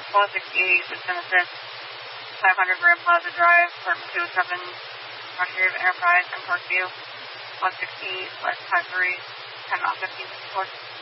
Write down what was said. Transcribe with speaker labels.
Speaker 1: 1268, System Assist, 500 Grand Plaza Drive, apartment 207, Rockhaven Enterprise, and Parkview, 168, West 53, 10 off 1564.